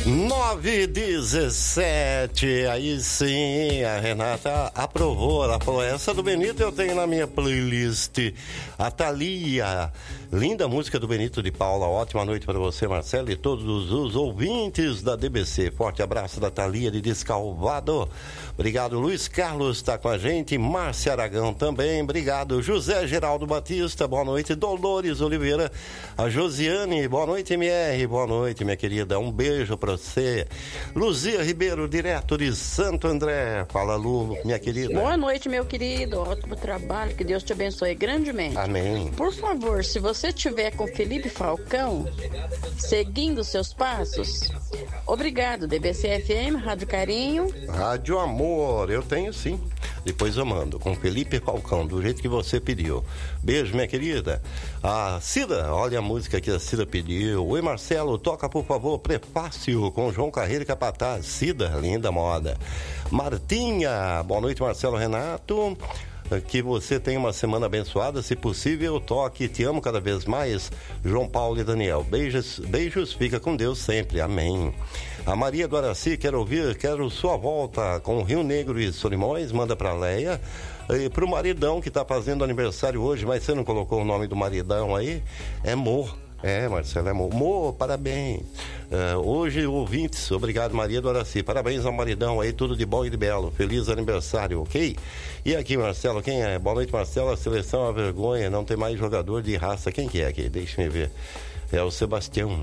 9h17, aí sim, a Renata aprovou, ela falou, essa do Benito eu tenho na minha playlist. A Thalia, linda música do Benito de Paula, ótima noite para você, Marcelo, e todos os ouvintes da DBC. Forte abraço da Thalia de Descalvado. Obrigado, Luiz Carlos está com a gente, Márcia Aragão também, obrigado, José Geraldo Batista, boa noite, Dolores Oliveira, a Josiane, boa noite, MR, boa noite, minha querida, um beijo para você. Luzia Ribeiro, direto de Santo André, fala, Lu, minha querida. Boa noite, meu querido, ótimo trabalho, que Deus te abençoe grandemente. Amém. Por favor, se você estiver com Felipe Falcão, seguindo seus passos, obrigado, DBC FM, Rádio Carinho. Rádio Amor, eu tenho sim. Depois eu mando, com Felipe Falcão, do jeito que você pediu. Beijo, minha querida. A Cida, olha a música que a Cida pediu. Oi, Marcelo, toca, por favor, Prefácio, com João Carreiro e Capataz. Cida, linda moda. Martinha, boa noite, Marcelo, Renato. Que você tenha uma semana abençoada, se possível, toque Te Amo Cada Vez Mais, João Paulo e Daniel. Beijos, fica com Deus sempre, amém. A Maria do Araci, quero sua volta com o Rio Negro e Solimões, manda pra Leia. E pro maridão que tá fazendo aniversário hoje, mas você não colocou o nome do maridão aí? É Mor. É, Marcelo, é Mor, parabéns. Hoje, ouvintes, obrigado, Maria do Araci. Parabéns ao maridão aí, tudo de bom e de belo. Feliz aniversário, ok? E aqui, Marcelo, quem é? Boa noite, Marcelo. A seleção é uma vergonha, não tem mais jogador de raça. Quem que é aqui? Deixa eu ver. É o Sebastião.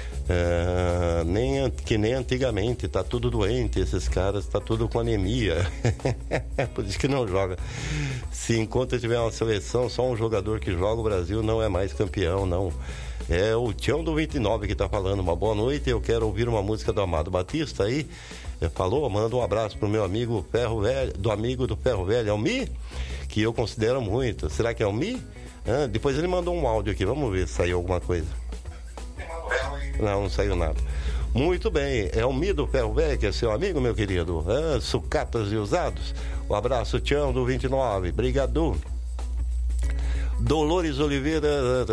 Que nem antigamente, tá tudo doente, esses caras, tá tudo com anemia. Por isso que não joga. Se enquanto tiver uma seleção, só um jogador que joga, o Brasil não é mais campeão, não. É o Tião do 29 que tá falando. Uma boa noite, eu quero ouvir uma música do Amado Batista aí. Falou, manda um abraço pro meu amigo Ferro Velho, do amigo do Ferro Velho, é o Mi, que eu considero muito. Será que é o Mi? Depois ele mandou um áudio aqui, vamos ver se saiu alguma coisa. Não saiu nada. Muito bem, é o Mi do Ferro Velho, que é seu amigo, meu querido. Sucatas e usados. Um abraço, Tião do 29, brigado. Dolores Oliveira,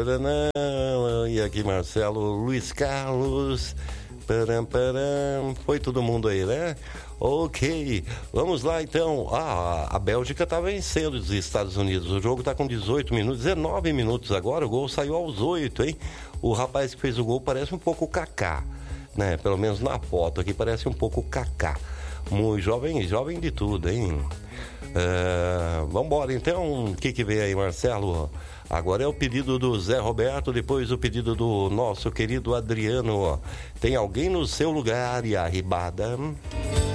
e aqui Marcelo, Luiz Carlos, foi todo mundo aí, né? Ok, vamos lá então. A Bélgica tá vencendo os Estados Unidos, o jogo tá com 18 minutos, 19 minutos agora, o gol saiu aos 8, hein? O rapaz que fez o gol parece um pouco o Kaká, né? Pelo menos na foto aqui parece um pouco o Kaká. Muito jovem de tudo, hein? Vambora então, o que vem aí, Marcelo? Agora é o pedido do Zé Roberto, depois o pedido do nosso querido Adriano. Tem alguém no seu lugar e a ribada?